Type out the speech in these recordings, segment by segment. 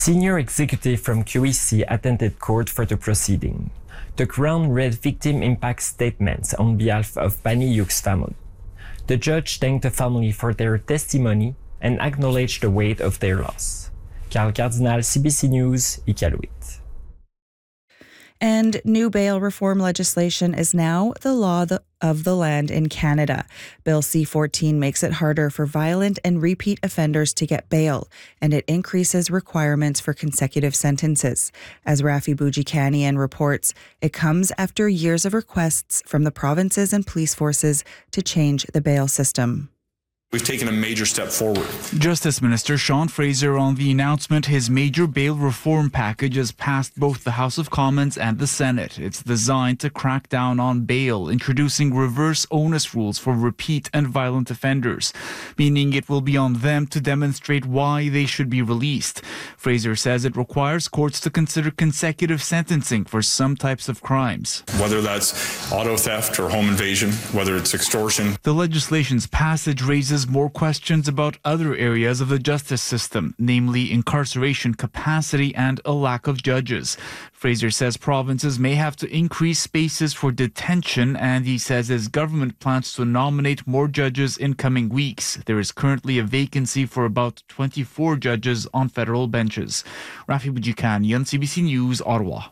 Senior executive from QEC attended court for the proceeding. The Crown read victim impact statements on behalf of Pani Yuke's family. The judge thanked the family for their testimony and acknowledged the weight of their loss. Carl Cardinal, CBC News, Iqaluit. And new bail reform legislation is now the law of the land in Canada. Bill C-14 makes it harder for violent and repeat offenders to get bail, and it increases requirements for consecutive sentences. As Rafi Boudjikanian reports, it comes after years of requests from the provinces and police forces to change the bail system. We've taken a major step forward. Justice Minister Sean Fraser on the announcement his major bail reform package has passed both the House of Commons and the Senate. It's designed to crack down on bail, introducing reverse onus rules for repeat and violent offenders, meaning it will be on them to demonstrate why they should be released. Fraser says it requires courts to consider consecutive sentencing for some types of crimes. Whether that's auto theft or home invasion, whether it's extortion. The legislation's passage raises more questions about other areas of the justice system, namely incarceration capacity and a lack of judges. Fraser says provinces may have to increase spaces for detention, and he says his government plans to nominate more judges in coming weeks. There is currently a vacancy for about 24 judges on federal benches. Rafi Boudjikanian, CBC News, Ottawa.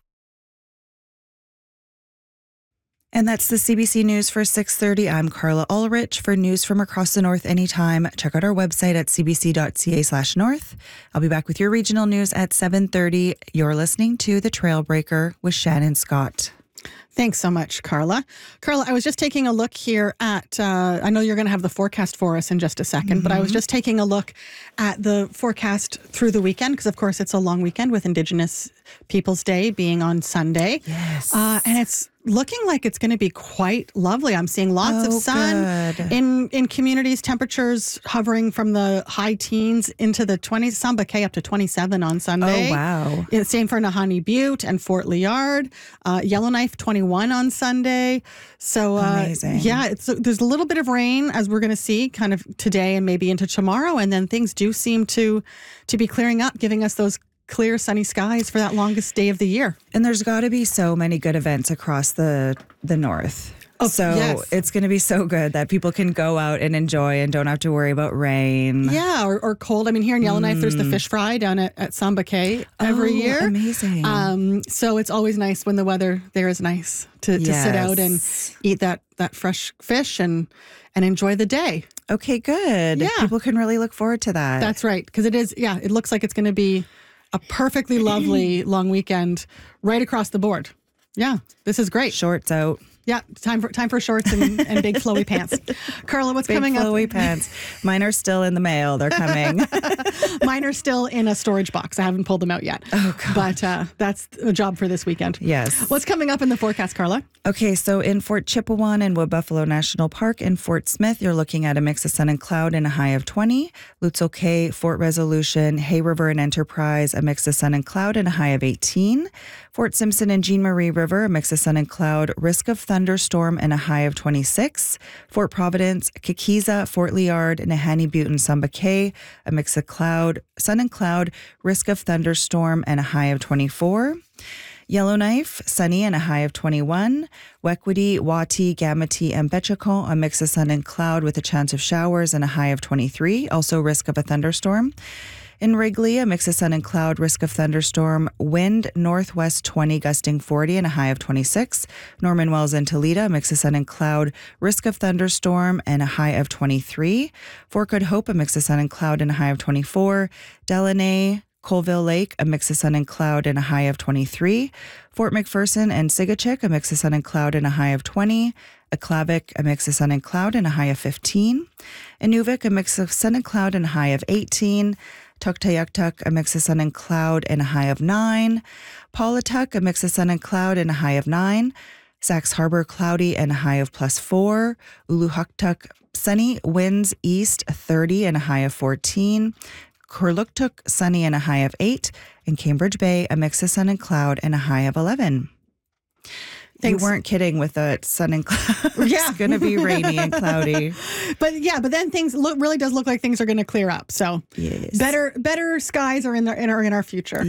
And that's the CBC News for 6:30. I'm Carla Ulrich. For news from across the north anytime, check out our website at cbc.ca/north. I'll be back with your regional news at 7:30. You're listening to The Trailbreaker with Shannon Scott. Thanks so much, Carla. Carla, I was just taking a look here at, I know you're going to have the forecast for us in just a second, but I was just taking a look at the forecast through the weekend, because of course it's a long weekend with Indigenous Peoples Day being on Sunday. Yes. And it's looking like it's going to be quite lovely. I'm seeing lots of sun in communities, temperatures hovering from the high teens into the 20s, Samba Cay up to 27 on Sunday. Oh, wow. Same for Nahanni Butte and Fort Liard. Yellowknife 21 on Sunday. So amazing. Yeah, there's a little bit of rain, as we're going to see kind of today and maybe into tomorrow, and then things do seem to be clearing up, giving us those clear sunny skies for that longest day of the year. And there's got to be so many good events across the north. So it's going to be so good that people can go out and enjoy and don't have to worry about rain. Yeah, or cold. I mean, here in Yellowknife, there's the fish fry down at Samba Cay every year. Amazing. So it's always nice when the weather there is nice to sit out and eat that fresh fish and enjoy the day. Okay, good. Yeah. People can really look forward to that. That's right, because it looks like it's going to be a perfectly lovely long weekend right across the board. Yeah, this is great. Shorts out. Yeah, time for shorts and big flowy pants. Carla, what's coming up? Big flowy pants. Mine are still in the mail. They're coming. Mine are still in a storage box. I haven't pulled them out yet. Oh, God. But that's a job for this weekend. Yes. What's coming up in the forecast, Carla? Okay, so in Fort Chipewyan and Wood Buffalo National Park and Fort Smith, you're looking at a mix of sun and cloud and a high of 20. Lutzel Cay, Fort Resolution, Hay River and Enterprise, a mix of sun and cloud and a high of 18. Fort Simpson and Jean Marie River, a mix of sun and cloud, risk of thunderstorm and a high of 26. Fort Providence, Kikiza, Fort Liard, Nahanni Butte and Samba Cay, a mix of cloud, sun and cloud, risk of thunderstorm and a high of 24. Yellowknife, sunny and a high of 21. Wequity, Wati, Gamity, and Betchacon, a mix of sun and cloud with a chance of showers and a high of 23. Also risk of a thunderstorm. In Wrigley, a mix of sun and cloud, risk of thunderstorm, wind northwest 20, gusting 40 and a high of 26. Norman Wells and Toledo, a mix of sun and cloud, risk of thunderstorm and a high of 23. Fort Good Hope, a mix of sun and cloud and a high of 24. Delaney, Colville Lake, a mix of sun and cloud and a high of 23. Fort McPherson and Sigachik, a mix of sun and cloud and a high of 20. Aklavik, a mix of sun and cloud and a high of 15. Inuvik, a mix of sun and cloud and a high of 18. Tuktoyaktuk, a mix of sun and cloud and a high of 9. Paulatuk, a mix of sun and cloud and a high of 9. Sax Harbor, cloudy and a high of +4. Uluhuktuk, sunny, winds east 30 and a high of 14. Kurluktuk, sunny and a high of 8. And Cambridge Bay, a mix of sun and cloud and a high of 11. You weren't kidding with the sun and clouds. Yeah. It's going to be rainy and cloudy. But then things really does look like things are going to clear up. So Yes. better skies are in our future.